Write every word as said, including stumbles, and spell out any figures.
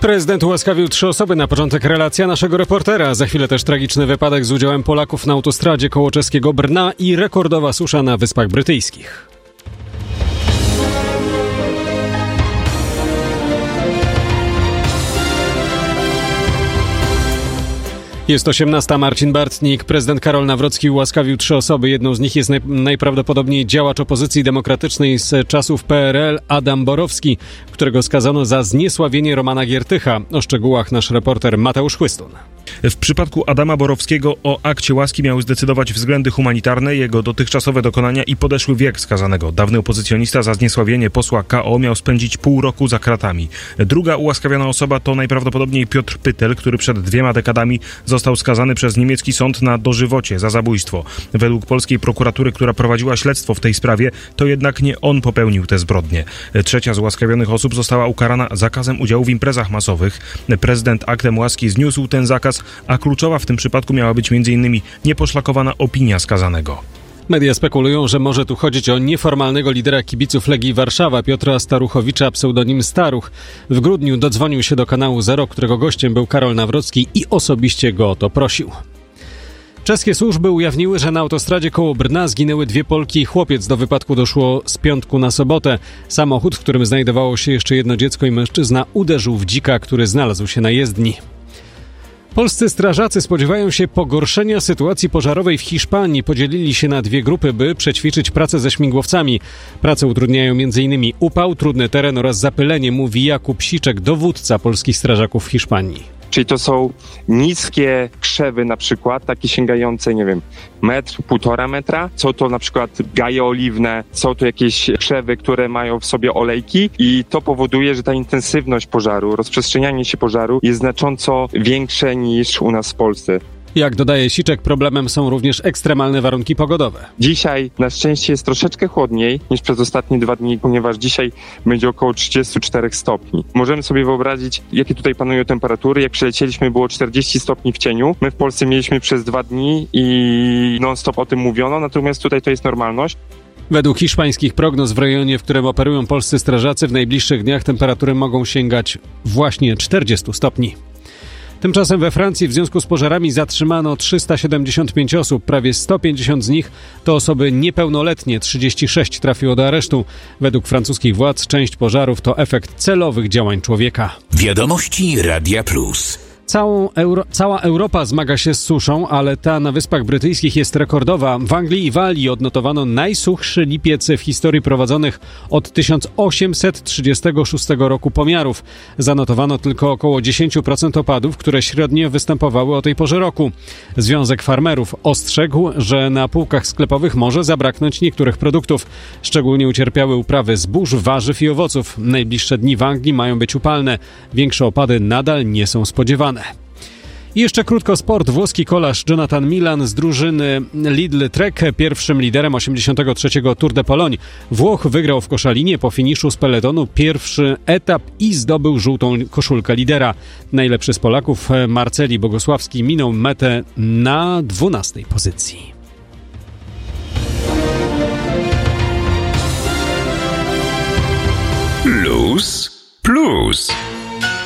Prezydent ułaskawił trzy osoby. Na początek relacja naszego reportera. Za chwilę też tragiczny wypadek z udziałem Polaków na autostradzie koło czeskiego Brna i rekordowa susza na Wyspach Brytyjskich. Jest osiemnasta. Marcin Bartnik. Prezydent Karol Nawrocki ułaskawił trzy osoby. Jedną z nich jest naj, najprawdopodobniej działacz opozycji demokratycznej z czasów P R L Adam Borowski, którego skazano za zniesławienie Romana Giertycha. O szczegółach nasz reporter Mateusz Chłystun. W przypadku Adama Borowskiego o akcie łaski miały zdecydować względy humanitarne, jego dotychczasowe dokonania i podeszły wiek skazanego. Dawny opozycjonista za zniesławienie posła K O miał spędzić pół roku za kratami. Druga ułaskawiona osoba to najprawdopodobniej Piotr Pytel, który przed dwiema dekadami został skazany przez niemiecki sąd na dożywocie za zabójstwo. Według polskiej prokuratury, która prowadziła śledztwo w tej sprawie, to jednak nie on popełnił te zbrodnie. Trzecia z ułaskawionych osób została ukarana zakazem udziału w imprezach masowych. Prezydent aktem łaski zniósł ten zakaz, a kluczowa w tym przypadku miała być między innymi nieposzlakowana opinia skazanego. Media spekulują, że może tu chodzić o nieformalnego lidera kibiców Legii Warszawa, Piotra Staruchowicza, pseudonim Staruch. W grudniu dodzwonił się do kanału Zero, którego gościem był Karol Nawrocki i osobiście go o to prosił. Czeskie służby ujawniły, że na autostradzie koło Brna zginęły dwie Polki i chłopiec. Do wypadku doszło z piątku na sobotę. Samochód, w którym znajdowało się jeszcze jedno dziecko i mężczyzna, uderzył w dzika, który znalazł się na jezdni. Polscy strażacy spodziewają się pogorszenia sytuacji pożarowej w Hiszpanii. Podzielili się na dwie grupy, by przećwiczyć pracę ze śmigłowcami. Pracę utrudniają m.in. upał, trudny teren oraz zapylenie, mówi Jakub Siczek, dowódca polskich strażaków w Hiszpanii. Czyli to są niskie krzewy na przykład, takie sięgające, nie wiem, metr, półtora metra. Są to na przykład gaje oliwne, są to jakieś krzewy, które mają w sobie olejki i to powoduje, że ta intensywność pożaru, rozprzestrzenianie się pożaru jest znacząco większe niż u nas w Polsce. Jak dodaje Siczek, problemem są również ekstremalne warunki pogodowe. Dzisiaj na szczęście jest troszeczkę chłodniej niż przez ostatnie dwa dni, ponieważ dzisiaj będzie około trzydzieści cztery stopni. Możemy sobie wyobrazić, jakie tutaj panują temperatury. Jak przylecieliśmy, było czterdzieści stopni w cieniu. My w Polsce mieliśmy przez dwa dni i non-stop o tym mówiono, natomiast tutaj to jest normalność. Według hiszpańskich prognoz w rejonie, w którym operują polscy strażacy, w najbliższych dniach temperatury mogą sięgać właśnie czterdzieści stopni. Tymczasem we Francji w związku z pożarami zatrzymano trzysta siedemdziesiąt pięć osób. Prawie sto pięćdziesiąt z nich to osoby niepełnoletnie, trzydzieści sześć trafiło do aresztu. Według francuskich władz część pożarów to efekt celowych działań człowieka. Wiadomości Radia Plus. Całą Euro- cała Europa zmaga się z suszą, ale ta na Wyspach Brytyjskich jest rekordowa. W Anglii i Walii odnotowano najsuchszy lipiec w historii prowadzonych od tysiąc osiemset trzydziestego szóstego roku pomiarów. Zanotowano tylko około dziesięć procent opadów, które średnio występowały o tej porze roku. Związek Farmerów ostrzegł, że na półkach sklepowych może zabraknąć niektórych produktów. Szczególnie ucierpiały uprawy zbóż, warzyw i owoców. Najbliższe dni w Anglii mają być upalne. Większe opady nadal nie są spodziewane. I jeszcze krótko sport. Włoski kolarz Jonathan Milan z drużyny Lidl Trek, pierwszym liderem osiemdziesiątego trzeciego Tour de Pologne. Włoch wygrał w Koszalinie po finiszu z peletonu pierwszy etap i zdobył żółtą koszulkę lidera. Najlepszy z Polaków, Marceli Bogosławski, minął metę na dwunastej pozycji. Plus, plus.